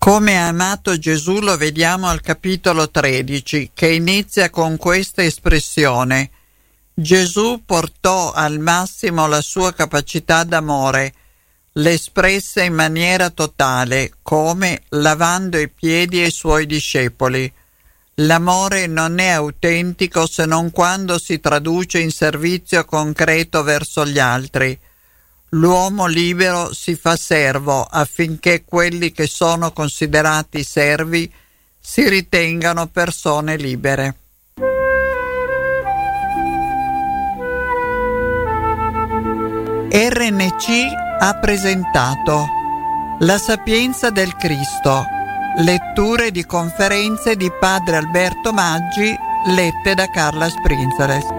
Come ha amato Gesù lo vediamo al capitolo 13, che inizia con questa espressione: Gesù portò al massimo la sua capacità d'amore, l'espresse in maniera totale, come lavando i piedi ai suoi discepoli. L'amore non è autentico se non quando si traduce in servizio concreto verso gli altri. L'uomo libero si fa servo affinché quelli che sono considerati servi si ritengano persone libere. RNC ha presentato La sapienza del Cristo, letture di conferenze di Padre Alberto Maggi, lette da Carla Sprinzeles.